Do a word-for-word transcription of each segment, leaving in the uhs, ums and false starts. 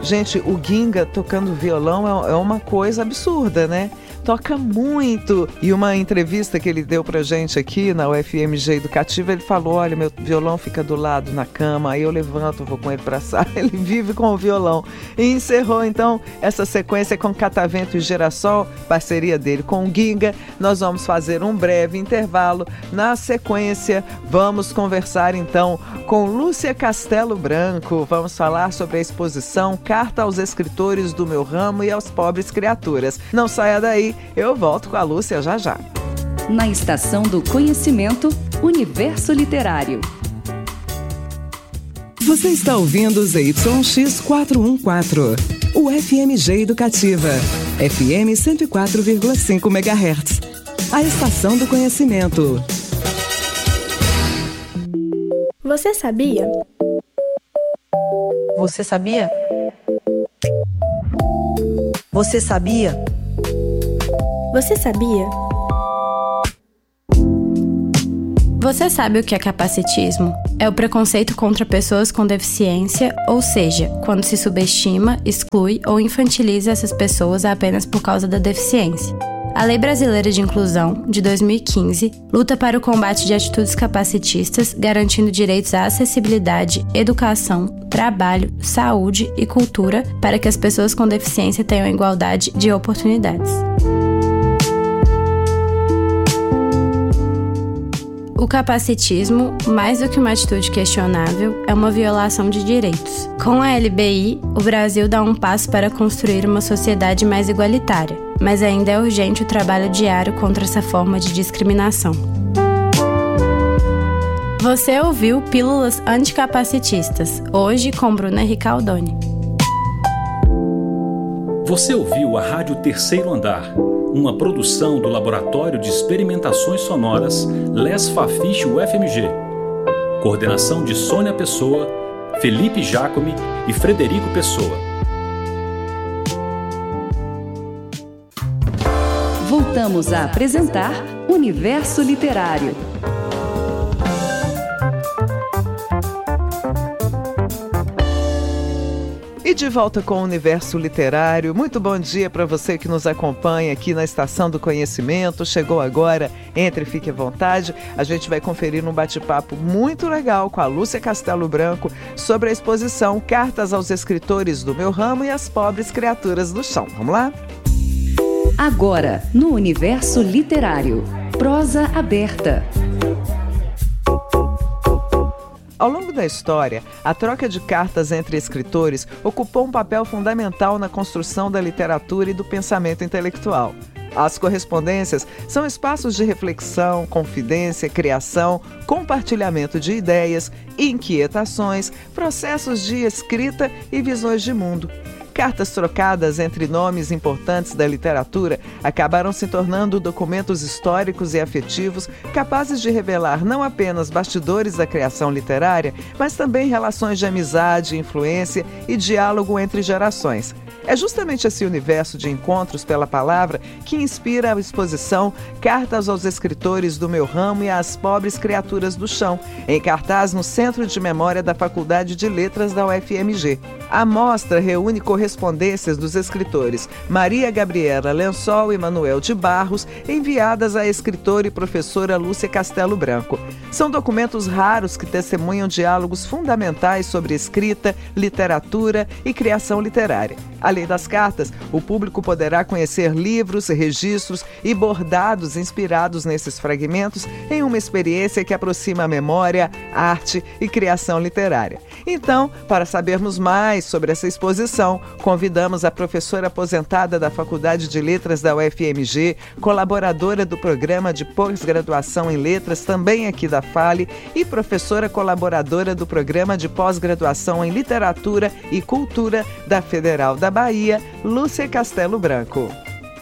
Gente, o Ginga tocando violão é, é uma coisa absurda, né? Toca muito. E uma entrevista que ele deu pra gente aqui na U F M G Educativa, ele falou, olha, meu violão fica do lado na cama, aí eu levanto, vou com ele pra sala, ele vive com o violão. E encerrou, então, essa sequência com Catavento e Girassol, parceria dele com o Ginga. Nós vamos fazer um breve intervalo. Na sequência, vamos conversar, então, com Lúcia Castelo Branco. Vamos falar sobre a exposição Carta aos Escritores do Meu Ramo e aos Pobres Criaturas. Não saia daí, eu volto com a Lúcia já já. Na Estação do Conhecimento, Universo Literário. Você está ouvindo o Z Y X quatrocentos e quatorze, o F M G Educativa, F M cento e quatro vírgula cinco megahertz. A Estação do Conhecimento. Você sabia? Você sabia? Você sabia? Você sabia? Você sabe o que é capacitismo? É o preconceito contra pessoas com deficiência, ou seja, quando se subestima, exclui ou infantiliza essas pessoas apenas por causa da deficiência. A Lei Brasileira de Inclusão, de dois mil e quinze, luta para o combate de atitudes capacitistas, garantindo direitos à acessibilidade, educação, trabalho, saúde e cultura para que as pessoas com deficiência tenham igualdade de oportunidades. O capacitismo, mais do que uma atitude questionável, é uma violação de direitos. Com a L B I, o Brasil dá um passo para construir uma sociedade mais igualitária, mas ainda é urgente o trabalho diário contra essa forma de discriminação. Você ouviu Pílulas Anticapacitistas, hoje com Bruna Ricaldoni. Você ouviu a Rádio Terceiro Andar, uma produção do Laboratório de Experimentações Sonoras Les Fafiche U F M G. Coordenação de Sônia Pessoa, Felipe Jacome e Frederico Pessoa. Voltamos a apresentar Universo Literário. E de volta com o Universo Literário. Muito bom dia para você que nos acompanha aqui na Estação do Conhecimento. Chegou agora, entre e fique à vontade. A gente vai conferir um bate-papo muito legal com a Lúcia Castelo Branco sobre a exposição Cartas aos Escritores do Meu Ramo e as Pobres Criaturas do Chão. Vamos lá? Agora, no Universo Literário, prosa aberta. Ao longo da história, a troca de cartas entre escritores ocupou um papel fundamental na construção da literatura e do pensamento intelectual. As correspondências são espaços de reflexão, confidência, criação, compartilhamento de ideias, inquietações, processos de escrita e visões de mundo. Cartas trocadas entre nomes importantes da literatura acabaram se tornando documentos históricos e afetivos capazes de revelar não apenas bastidores da criação literária, mas também relações de amizade, influência e diálogo entre gerações. É justamente esse universo de encontros pela palavra que inspira a exposição Cartas aos Escritores do Meu Ramo e às Pobres Criaturas do Chão, em cartaz no Centro de Memória da Faculdade de Letras da U F M G. A mostra reúne correspondências dos escritores Maria Gabriela Lençol e Manuel de Barros, enviadas à escritora e professora Lúcia Castelo Branco. São documentos raros que testemunham diálogos fundamentais sobre escrita, literatura e criação literária. Além das cartas, o público poderá conhecer livros, registros e bordados inspirados nesses fragmentos em uma experiência que aproxima a memória, arte e criação literária. Então, para sabermos mais sobre essa exposição, convidamos a professora aposentada da Faculdade de Letras da U F M G, colaboradora do Programa de Pós-Graduação em Letras, também aqui da Fale, e professora colaboradora do Programa de Pós-Graduação em Literatura e Cultura da Federal da Bahia, Lúcia Castelo Branco.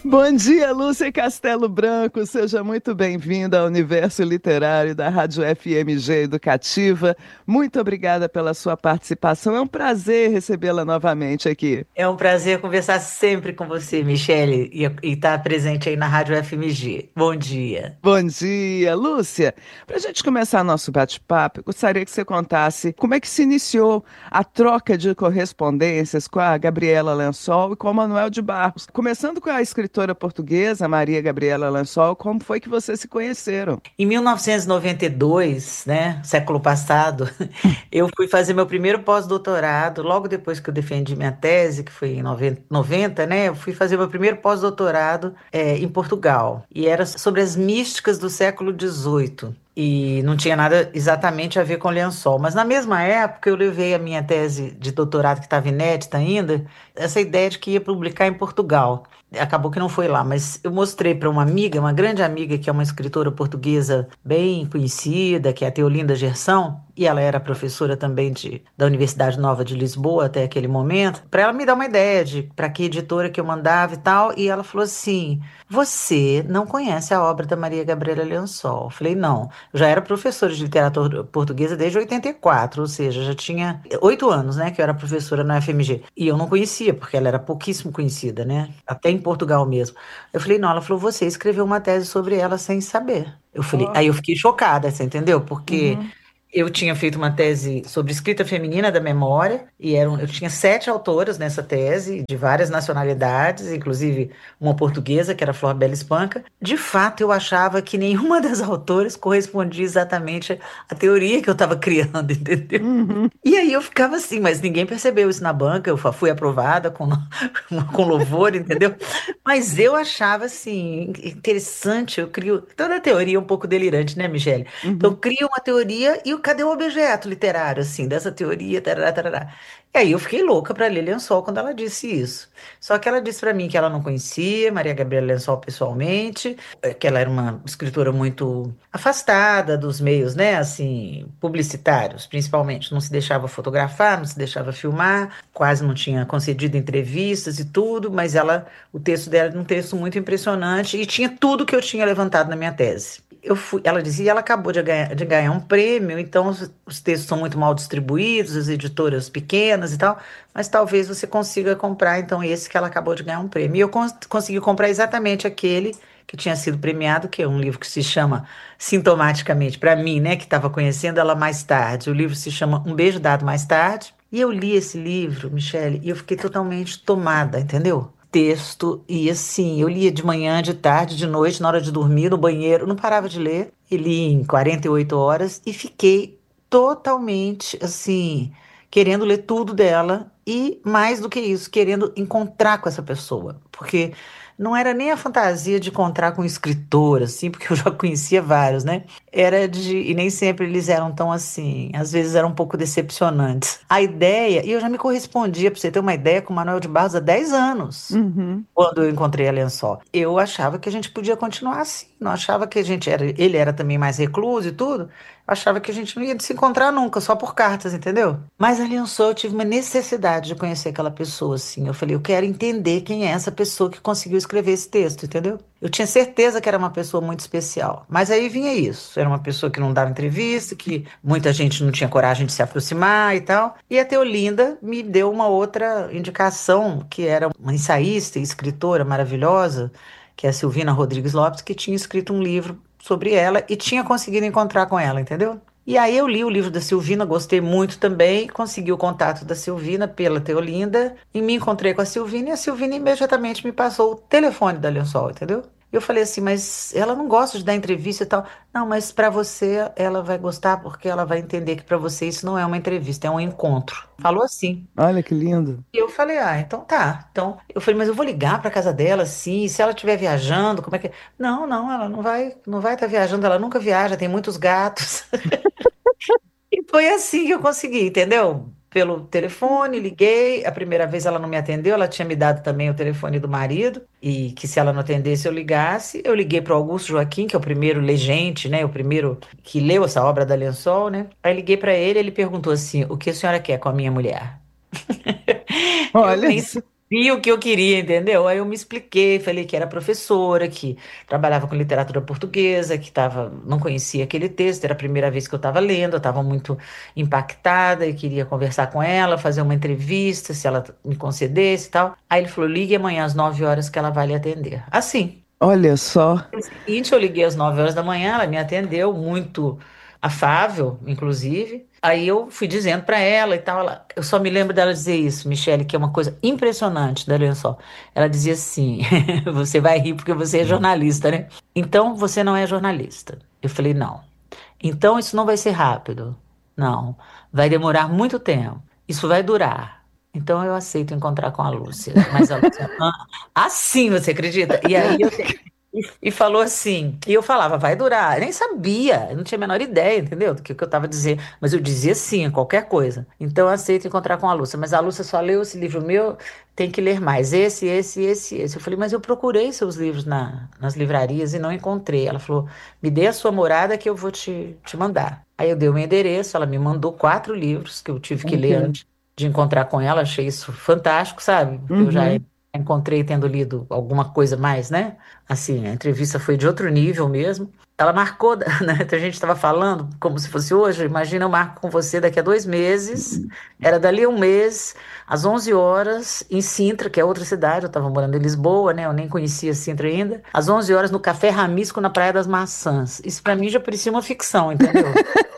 Bom dia, Lúcia Castelo Branco. Seja muito bem-vinda ao Universo Literário da Rádio F M G Educativa. Muito obrigada pela sua participação. É um prazer recebê-la novamente aqui. É um prazer conversar sempre com você, Michele, e estar presente aí na Rádio F M G. Bom dia. Bom dia, Lúcia. Para a gente começar nosso bate-papo, eu gostaria que você contasse como é que se iniciou a troca de correspondências com a Gabriela Lençol e com o Manuel de Barros. Começando com a escritora portuguesa Maria Gabriela Lençol, como foi que vocês se conheceram? Em mil novecentos e noventa e dois, né, século passado, eu fui fazer meu primeiro pós-doutorado, logo depois que eu defendi minha tese, que foi em noventa, né, eu fui fazer meu primeiro pós-doutorado é, em Portugal, e era sobre as místicas do século dezoito. E não tinha nada exatamente a ver com Lençol. Mas na mesma época eu levei a minha tese de doutorado, que estava inédita ainda, essa ideia de que ia publicar em Portugal. Acabou que não foi lá, mas eu mostrei para uma amiga, uma grande amiga, que é uma escritora portuguesa bem conhecida, que é a Teolinda Gerson, e ela era professora também de, da Universidade Nova de Lisboa até aquele momento, para ela me dar uma ideia de para que editora que eu mandava e tal, e ela falou assim: você não conhece a obra da Maria Gabriela Lençol? Eu falei, não. Eu já era professora de literatura portuguesa desde oitenta e quatro, ou seja, já tinha oito anos, né, que eu era professora na F M G. E eu não conhecia, porque ela era pouquíssimo conhecida, né, até em Portugal mesmo. Eu falei, não, ela falou, você escreveu uma tese sobre ela sem saber. Eu falei, oh. Aí eu fiquei chocada, você entendeu? Porque... Uhum. Eu tinha feito uma tese sobre escrita feminina da memória, e eram, eu tinha sete autoras nessa tese, de várias nacionalidades, inclusive uma portuguesa, que era Flor Bela Espanca. De fato, eu achava que nenhuma das autoras correspondia exatamente à teoria que eu estava criando, entendeu? Uhum. E aí eu ficava assim, mas ninguém percebeu isso na banca, eu fui aprovada com, com louvor, entendeu? Mas eu achava, assim, interessante, eu crio... Toda a teoria é um pouco delirante, né, Michele? Uhum. Então, eu crio uma teoria e cadê o objeto literário, assim, dessa teoria, tarará, tarará. E aí eu fiquei louca para ler Lençol quando ela disse isso. Só que ela disse para mim que ela não conhecia Maria Gabriela Lençol pessoalmente, que ela era uma escritora muito afastada dos meios, né, assim, publicitários, principalmente. Não se deixava fotografar, não se deixava filmar, quase não tinha concedido entrevistas e tudo, mas ela, o texto dela era um texto muito impressionante e tinha tudo que eu tinha levantado na minha tese. Eu fui, ela dizia, ela acabou de ganhar, de ganhar um prêmio, então os, os textos são muito mal distribuídos, as editoras pequenas e tal, mas talvez você consiga comprar, então, esse que ela acabou de ganhar um prêmio. E eu cons- consegui comprar exatamente aquele que tinha sido premiado, que é um livro que se chama, sintomaticamente, para mim, né, que estava conhecendo ela mais tarde, o livro se chama Um Beijo Dado Mais Tarde, e eu li esse livro, Michele, e eu fiquei totalmente tomada, entendeu? Texto, e assim, eu lia de manhã, de tarde, de noite, na hora de dormir, no banheiro, não parava de ler, e li em quarenta e oito horas, e fiquei totalmente, assim, querendo ler tudo dela, e mais do que isso, querendo encontrar com essa pessoa, porque não era nem a fantasia de encontrar com um escritor, assim, porque eu já conhecia vários, né? Era de... E nem sempre eles eram tão assim. Às vezes eram um pouco decepcionantes. A ideia... E eu já me correspondia, pra você ter uma ideia, com o Manuel de Barros há dez anos. Uhum. Quando eu encontrei a Lençol. Eu achava que a gente podia continuar assim. Não achava que a gente era... Ele era também mais recluso e tudo. Eu achava que a gente não ia se encontrar nunca, só por cartas, entendeu? Mas a Lençol, eu tive uma necessidade de conhecer aquela pessoa, assim. Eu falei, eu quero entender quem é essa pessoa que conseguiu escrever esse texto, entendeu? Eu tinha certeza que era uma pessoa muito especial. Mas aí vinha isso. Era uma pessoa que não dava entrevista, que muita gente não tinha coragem de se aproximar e tal. E a Teolinda me deu uma outra indicação, que era uma ensaísta e escritora maravilhosa, que é a Silvina Rodrigues Lopes, que tinha escrito um livro sobre ela e tinha conseguido encontrar com ela, entendeu? E aí eu li o livro da Silvina, gostei muito também, consegui o contato da Silvina pela Teolinda e me encontrei com a Silvina e a Silvina imediatamente me passou o telefone da Lençol, entendeu? Eu falei assim, mas ela não gosta de dar entrevista e tal. Não, mas para você ela vai gostar porque ela vai entender que para você isso não é uma entrevista, é um encontro. Falou assim. Olha que lindo. E eu falei, ah, então tá. Então, eu falei, mas eu vou ligar para casa dela, sim, se ela estiver viajando, como é que... Não, não, ela não vai não vai estar viajando, ela nunca viaja, tem muitos gatos. E foi assim que eu consegui, entendeu? Pelo telefone, liguei. A primeira vez ela não me atendeu, ela tinha me dado também o telefone do marido, e que se ela não atendesse eu ligasse. Eu liguei para o Augusto Joaquim, que é o primeiro legente, né? O primeiro que leu essa obra da Lençol, né? Aí liguei para ele, ele perguntou assim, o que a senhora quer com a minha mulher? Olha isso. sabia o que eu queria, entendeu? Aí eu me expliquei, falei que era professora, que trabalhava com literatura portuguesa, que tava, não conhecia aquele texto, era a primeira vez que eu estava lendo, eu estava muito impactada e queria conversar com ela, fazer uma entrevista, se ela me concedesse e tal. Aí ele falou, ligue amanhã às nove horas que ela vai lhe atender. Assim. Olha só. No dia seguinte, eu liguei às nove horas da manhã, ela me atendeu, muito afável, inclusive. Aí eu fui dizendo para ela e tal. Ela, eu só me lembro dela dizer isso, Michele, que é uma coisa impressionante da Lençol. Ela dizia assim: você vai rir porque você é jornalista, né? Então você não é jornalista. Eu falei: não. Então isso não vai ser rápido. Não. Vai demorar muito tempo. Isso vai durar. Então eu aceito encontrar com a Lúcia. Mas a Lúcia, ah, assim, você acredita? E aí eu te- e, e falou assim, e eu falava, vai durar. Eu nem sabia, eu não tinha a menor ideia, entendeu? Do que, que eu estava dizendo. Mas eu dizia sim, qualquer coisa. Então eu aceito encontrar com a Lúcia. Mas a Lúcia só leu esse livro meu, tem que ler mais. Esse, esse, esse, esse. Eu falei, mas eu procurei seus livros na, nas livrarias e não encontrei. Ela falou, me dê a sua morada que eu vou te, te mandar. Aí eu dei o meu endereço, ela me mandou quatro livros que eu tive que ler Ok. antes de encontrar com ela. Achei isso fantástico, sabe? Porque eu já Uhum. encontrei tendo lido alguma coisa mais, né? Assim, a entrevista foi de outro nível mesmo. Ela marcou, né? A gente estava falando como se fosse hoje. Imagina, eu marco com você daqui a dois meses. Era dali a um mês, às onze horas, em Sintra, que é outra cidade. Eu estava morando em Lisboa, né? Eu nem conhecia Sintra ainda. Às onze horas, no Café Ramisco, na Praia das Maçãs. Isso para mim já parecia uma ficção, entendeu?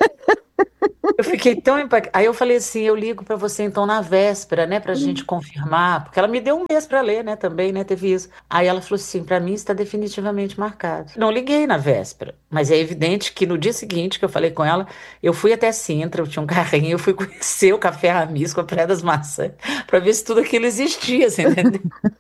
Eu fiquei tão impactada. Aí eu falei assim, eu ligo pra você então na véspera, né, pra gente confirmar, porque ela me deu um mês pra ler, né, também, né, teve isso. Aí ela falou assim, pra mim está definitivamente marcado. Não liguei na véspera, mas é evidente que no dia seguinte que eu falei com ela, eu fui até Sintra, eu tinha um carrinho, eu fui conhecer o Café Ramisco, a Praia das Maçãs, pra ver se tudo aquilo existia, você entendeu?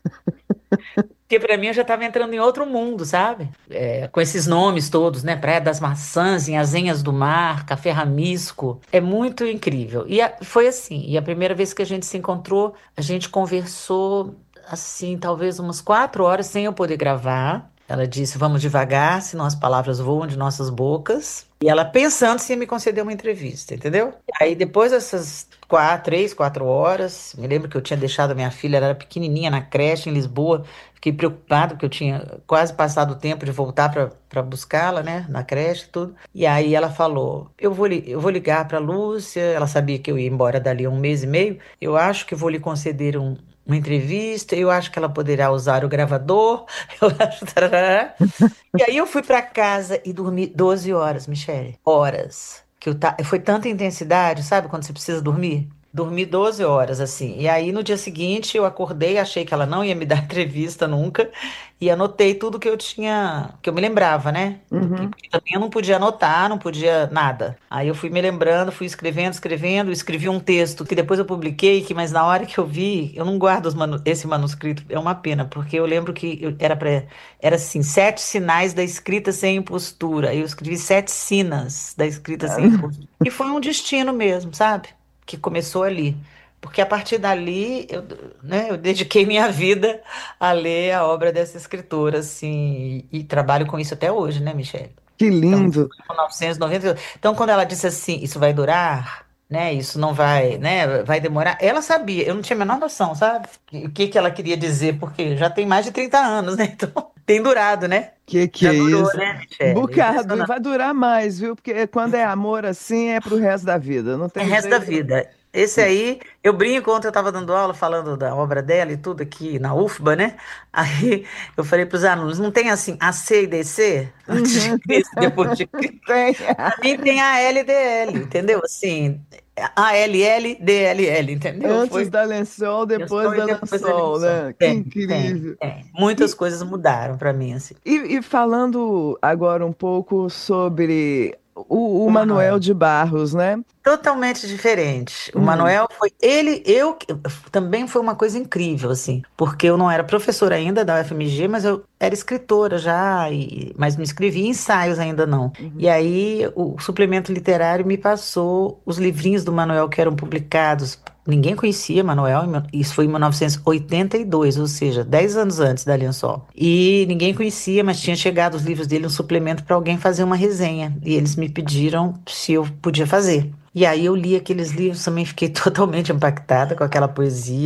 Porque pra mim eu já estava entrando em outro mundo, sabe? É, com esses nomes todos, né? Praia das Maçãs, em Azenhas do Mar, Café Ramisco. É muito incrível. E a- foi assim. E a primeira vez que a gente se encontrou, a gente conversou, assim, talvez umas quatro horas sem eu poder gravar. Ela disse, vamos devagar, senão as palavras voam de nossas bocas. E ela pensando se ia me conceder uma entrevista, entendeu? Aí depois dessas quatro, três, quatro horas, me lembro que eu tinha deixado a minha filha, ela era pequenininha na creche em Lisboa. Fiquei preocupada porque eu tinha quase passado o tempo de voltar para para buscá-la, né, na creche e tudo. E aí ela falou: "Eu vou li- eu vou ligar para Lúcia". Ela sabia que eu ia embora dali a um mês e meio. "Eu acho que vou lhe conceder um- uma entrevista. Eu acho que ela poderá usar o gravador". Eu acho. Tarará. E aí eu fui para casa e dormi doze horas, Michele. Horas. Que eu ta... Foi tanta intensidade, sabe, quando você precisa dormir? Dormi doze horas, assim. E aí, no dia seguinte, eu acordei, achei que ela não ia me dar entrevista nunca, e anotei tudo que eu tinha, que eu me lembrava, né? Do que, Uhum. porque também eu não podia anotar, não podia nada. Aí eu fui me lembrando, fui escrevendo, escrevendo, escrevi um texto que depois eu publiquei, que, mas na hora que eu vi, eu não guardo os manu- esse manuscrito, é uma pena, porque eu lembro que eu- era para era assim, sete sinais da escrita sem impostura. Aí eu escrevi sete sinas da escrita sem impostura. E foi um destino mesmo, sabe? Que começou ali. Porque a partir dali, eu, né, eu dediquei minha vida a ler a obra dessa escritora, assim, e, e trabalho com isso até hoje, né, Michele? Que Então, isso lindo. foi em mil novecentos e noventa e dois. Então, quando ela disse assim, isso vai durar, né? Isso não vai, né? Vai demorar. Ela sabia, eu não tinha a menor noção, sabe? O que que ela queria dizer, porque já tem mais de trinta anos, né? Então, tem durado, né? Que que Já é durou, isso? né, Michele? Bocado. E Impressionante. vai durar mais, viu? Porque quando é amor assim, é pro resto da vida. Não É tem resto da jeito. vida. Esse aí, eu brinco, ontem eu estava dando aula falando da obra dela e tudo aqui na U F B A, né? Aí eu falei para os alunos, não tem assim A C e D C? Antes de Uhum. Cristo, depois de Cristo. Tem. Para mim tem A L D L, entendeu? Assim, A L L D L L, entendeu? Antes Foi da lençol, eu depois sou e da depois da lençol, eleição. né? Que Tem, tem, incrível. tem. Muitas coisas mudaram para mim, assim. E, e falando agora um pouco sobre o, o O Manuel Manuel. de Barros, né? Totalmente diferente. O Hum, Manuel foi ele, eu também foi uma coisa incrível assim, porque eu não era professora ainda da U F M G, mas eu era escritora já, e, mas não escrevia ensaios ainda não. E uhum. aí o suplemento literário me passou os livrinhos do Manuel que eram publicados. Ninguém conhecia Manuel, isso foi em mil novecentos e oitenta e dois, ou seja, dez anos antes da Lençol. E ninguém conhecia, mas tinha chegado os livros dele, um suplemento para alguém fazer uma resenha. E eles me pediram se eu podia fazer. E aí eu li aqueles livros, também fiquei totalmente impactada com aquela poesia.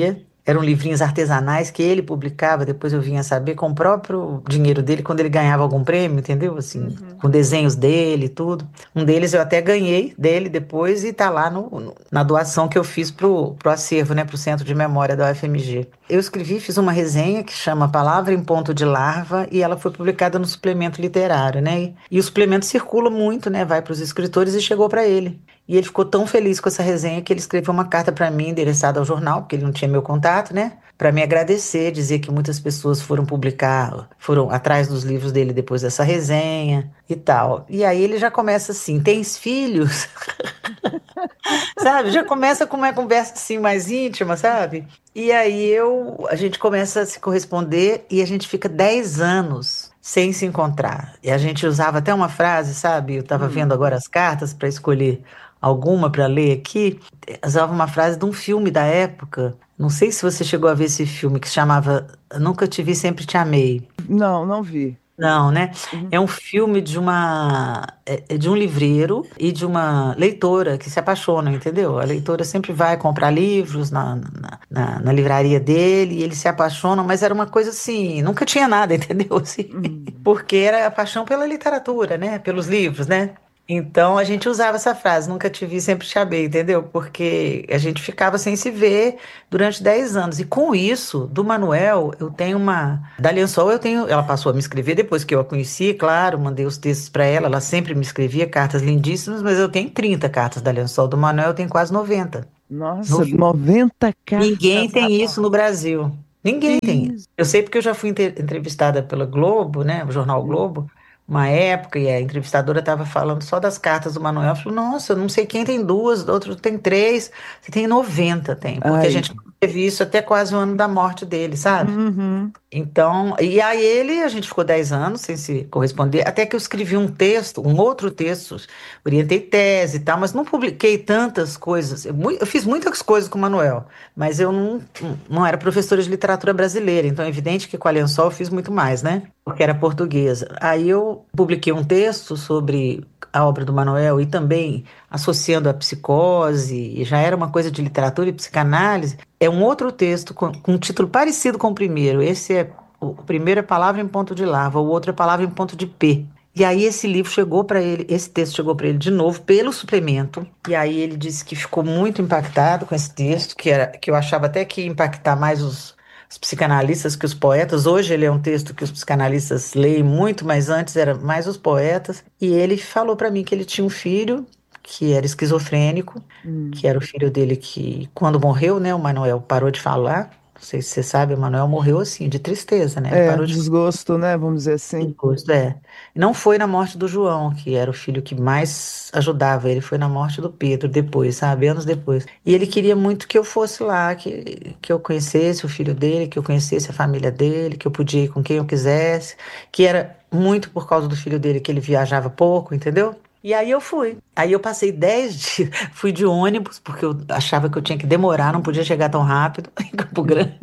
eram livrinhos artesanais que ele publicava, depois eu vinha saber, com o próprio dinheiro dele, quando ele ganhava algum prêmio, entendeu? Assim, uhum. Com desenhos dele e tudo. Um deles eu até ganhei dele depois e tá lá no, no, na doação que eu fiz pro, pro acervo, né, pro Centro de Memória da U F M G. Eu escrevi, fiz uma resenha que chama Palavra em Ponto de Larva e ela foi publicada no suplemento literário, né? E, e o suplemento circula muito, né? Vai para os escritores e chegou para ele. E ele ficou tão feliz com essa resenha que ele escreveu uma carta para mim, endereçada ao jornal, porque ele não tinha meu contato, né? Para me agradecer, dizer que muitas pessoas foram publicar, foram atrás dos livros dele depois dessa resenha e tal. E aí ele já começa assim, tens filhos? Sabe? Já começa com uma conversa assim mais íntima, sabe? E aí eu, a gente começa a se corresponder e a gente fica dez anos sem se encontrar. E a gente usava até uma frase, sabe? Eu estava hum. vendo agora as cartas para escolher alguma para ler aqui. Usava uma frase de um filme da época. Não sei se você chegou a ver esse filme que se chamava Nunca Te Vi, Sempre Te Amei. Não, não vi. Não, né? Uhum. É um filme de uma é de um livreiro e de uma leitora que se apaixonam, entendeu? A leitora sempre vai comprar livros na, na, na, na livraria dele e eles se apaixonam, mas era uma coisa assim, nunca tinha nada, entendeu? Assim, uhum. Porque era a paixão pela literatura, né? Pelos livros, né? Então a gente usava essa frase, nunca te vi, sempre te amei, entendeu? Porque a gente ficava sem se ver durante dez anos. E com isso, do Manuel, eu tenho uma... Da Lençol, eu tenho... Ela passou a me escrever depois que eu a conheci, claro, mandei os textos para ela, ela sempre me escrevia cartas lindíssimas, mas eu tenho trinta cartas da Lençol. Do Manuel eu tenho quase noventa. Nossa, no... noventa cartas. Ninguém tem isso no Brasil. Ninguém tem isso. Eu sei porque eu já fui entrevistada pela Globo, né? O jornal Globo, uma época, e a entrevistadora estava falando só das cartas do Manuel. Eu falei, nossa, eu não sei quem tem duas, outro tem três, você tem noventa, tem. Porque Ai. a gente teve isso até quase o ano da morte dele, sabe? Uhum. Então, e aí ele, a gente ficou dez anos sem se corresponder, até que eu escrevi um texto, um outro texto, orientei tese e tal, mas não publiquei tantas coisas. Eu, eu fiz muitas coisas com o Manuel, mas eu não, não era professora de literatura brasileira, então é evidente que com a Lençol eu fiz muito mais, né? Porque era portuguesa. Aí eu publiquei um texto sobre a obra do Manuel e também associando a psicose, e já era uma coisa de literatura e psicanálise. É um outro texto com, com um título parecido com o primeiro. Esse é o primeiro é Palavra em Ponto de Larva, o outro é Palavra em Ponto de P. E aí esse livro chegou para ele, esse texto chegou para ele de novo pelo suplemento. E aí ele disse que ficou muito impactado com esse texto, que era que eu achava até que ia impactar mais os os psicanalistas que os poetas. Hoje ele é um texto que os psicanalistas leem muito, mas antes era mais os poetas. E ele falou para mim que ele tinha um filho que era esquizofrênico, hum. que era o filho dele que, quando morreu, né, o Manuel parou de falar. Não sei se você sabe, o Manuel morreu assim, de tristeza, né? É, parou de... desgosto, né? Vamos dizer assim. Desgosto, é. Não foi na morte do João, que era o filho que mais ajudava ele, foi na morte do Pedro depois, sabe? Anos depois. E ele queria muito que eu fosse lá, que, que eu conhecesse o filho dele, que eu conhecesse a família dele, que eu podia ir com quem eu quisesse, que era muito por causa do filho dele que ele viajava pouco, entendeu? E aí eu fui. Aí eu passei dez dias, fui de ônibus, porque eu achava que eu tinha que demorar, não podia chegar tão rápido em Campo Grande.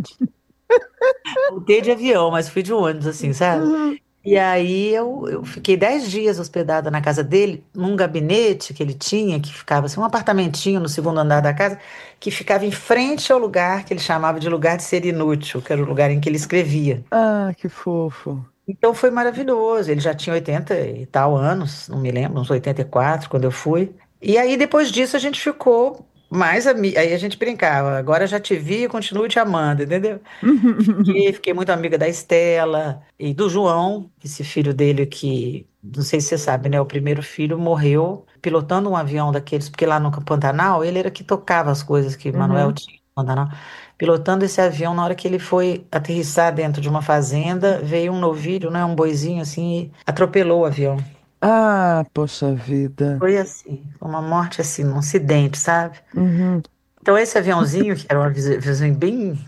Voltei de avião, mas fui de ônibus, assim, sabe? Uhum. E aí eu, eu fiquei dez dias hospedada na casa dele, num gabinete que ele tinha, que ficava assim, um apartamentinho no segundo andar da casa, que ficava em frente ao lugar que ele chamava de lugar de ser inútil, que era o lugar em que ele escrevia. Ah, que fofo. Então foi maravilhoso, ele já tinha oitenta e tal anos, não me lembro, uns oitenta e quatro quando eu fui. E aí depois disso a gente ficou mais amiga, aí a gente brincava, agora já te vi e continuo te amando, entendeu? E fiquei muito amiga da Estela e do João, esse filho dele que, não sei se você sabe, né, o primeiro filho morreu pilotando um avião daqueles, porque lá no Pantanal ele era que tocava as coisas que uhum. Manuel tinha no Pantanal. Pilotando esse avião, na hora que ele foi aterrissar dentro de uma fazenda, veio um novilho, né, um boizinho assim, e atropelou o avião. Ah, poxa vida. Foi assim, uma morte assim, um acidente, sabe? Uhum. Então esse aviãozinho, que era um aviãozinho bem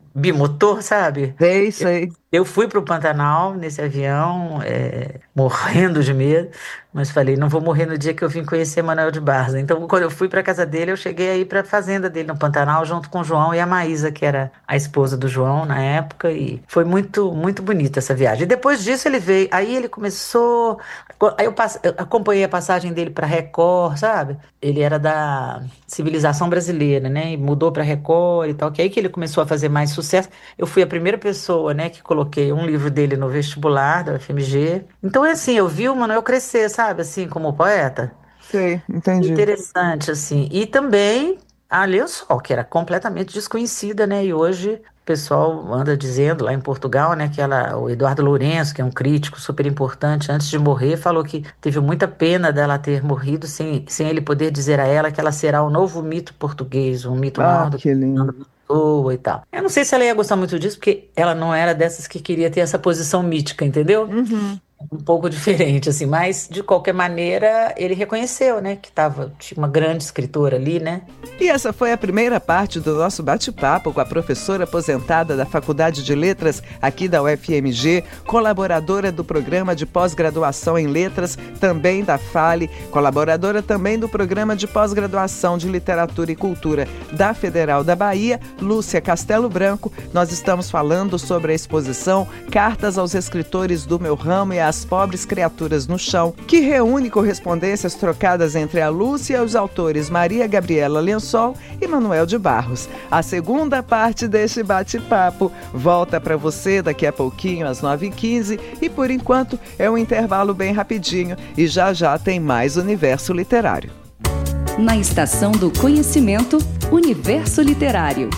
bimotor, sabe? Sei, sei. Eu fui para o Pantanal nesse avião, é, morrendo de medo, mas falei, não vou morrer no dia que eu vim conhecer Manoel de Barros. Então, quando eu fui para a casa dele, eu cheguei aí para a fazenda dele no Pantanal, junto com o João e a Maísa, que era a esposa do João na época, e foi muito, muito bonita essa viagem. E depois disso ele veio, aí ele começou, aí eu, passe, eu acompanhei a passagem dele para Record, sabe? Ele era da Civilização Brasileira, né? E mudou para Record e tal, que aí que ele começou a fazer mais sucesso. Eu fui a primeira pessoa, né, que coloquei um livro dele no vestibular da U F M G. Então é assim, eu vi o Manoel crescer, sabe, assim, como poeta. Sei, entendi. Interessante, assim. E também a Lençol, que era completamente desconhecida, né? E hoje o pessoal anda dizendo lá em Portugal, né, que ela, o Eduardo Lourenço, que é um crítico super importante, antes de morrer, falou que teve muita pena dela ter morrido sem, sem ele poder dizer a ela que ela será o novo mito português, um mito Ah, maior do que lindo. e tal. Eu não sei se ela ia gostar muito disso, porque ela não era dessas que queria ter essa posição mítica, entendeu? Uhum. Um pouco diferente, assim, mas de qualquer maneira ele reconheceu, né, que tava, tinha uma grande escritora ali, né? E essa foi a primeira parte do nosso bate-papo com a professora aposentada da Faculdade de Letras aqui da U F M G, colaboradora do programa de pós-graduação em letras, também da Fale, colaboradora também do programa de pós-graduação de literatura e cultura da Federal da Bahia, Lúcia Castelo Branco. Nós estamos falando sobre a exposição Cartas aos Escritores do Meu Ramo e a As Pobres Criaturas no Chão, que reúne correspondências trocadas entre a Lúcia e os autores Maria Gabriela Lençol e Manoel de Barros. A segunda parte deste bate-papo volta para você daqui a pouquinho, às nove e quinze, e por enquanto é um intervalo bem rapidinho e já já tem mais Universo Literário. Na Estação do Conhecimento, Universo Literário.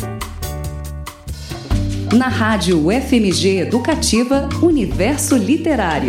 Na Rádio U F M G Educativa, Universo Literário.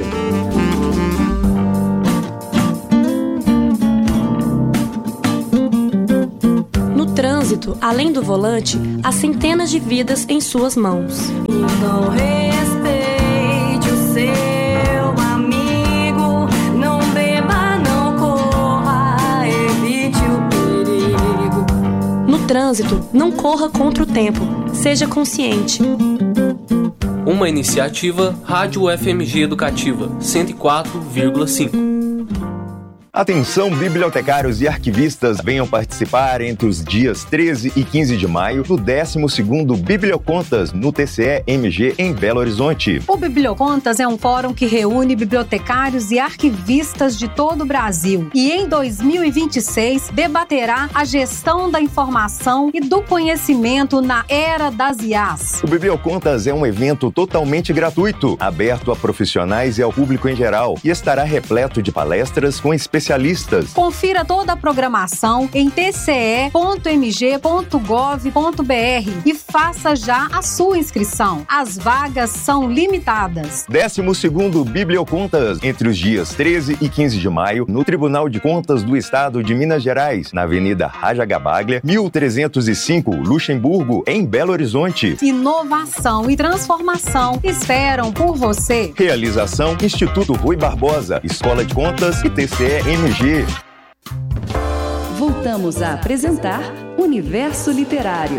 No trânsito, além do volante, há centenas de vidas em suas mãos. Então respeite o seu amigo, não beba, não corra, evite o perigo. No trânsito, não corra contra o tempo. Seja consciente. Uma iniciativa Rádio U F M G Educativa cento e quatro vírgula cinco. Atenção, bibliotecários e arquivistas, venham participar entre os dias treze e quinze de maio do décimo segundo Bibliocontas no T C E M G em Belo Horizonte. O Bibliocontas é um fórum que reúne bibliotecários e arquivistas de todo o Brasil e em dois mil e vinte e seis debaterá a gestão da informação e do conhecimento na era das I As. O Bibliocontas é um evento totalmente gratuito, aberto a profissionais e ao público em geral e estará repleto de palestras com especialistas. Confira toda a programação em t c e ponto m g ponto gov ponto b r e faça já a sua inscrição. As vagas são limitadas. décimo segundo Bibliocontas, entre os dias treze e quinze de maio, no Tribunal de Contas do Estado de Minas Gerais, na Avenida Raja Gabaglia, mil trezentos e cinco, Luxemburgo, em Belo Horizonte. Inovação e transformação esperam por você. Realização Instituto Rui Barbosa, Escola de Contas e T C E M G. Voltamos a apresentar Universo Literário.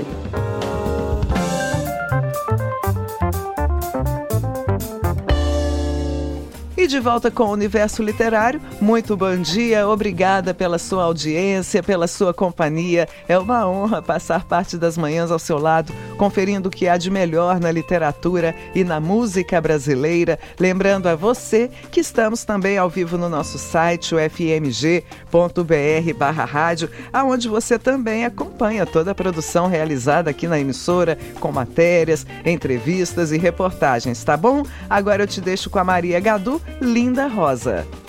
E de volta com o Universo Literário, muito bom dia, obrigada pela sua audiência, pela sua companhia. É uma honra passar parte das manhãs ao seu lado, conferindo o que há de melhor na literatura e na música brasileira. Lembrando a você que estamos também ao vivo no nosso site, u f m g ponto b r barra rádio, onde você também acompanha toda a produção realizada aqui na emissora, com matérias, entrevistas e reportagens, tá bom? Agora eu te deixo com a Maria Gadu, Linda Rosa.